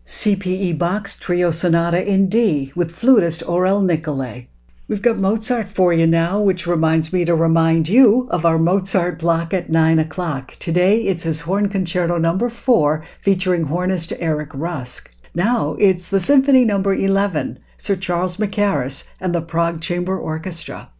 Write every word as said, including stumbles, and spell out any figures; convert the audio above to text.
C P E Bach's Trio Sonata in D with flutist Aurel Nicolai. We've got Mozart for you now, which reminds me to remind you of our Mozart block at nine o'clock. Today, it's his Horn Concerto number four, featuring hornist Eric Rusk. Now, it's the Symphony number eleven, Sir Charles Mackerras and the Prague Chamber Orchestra.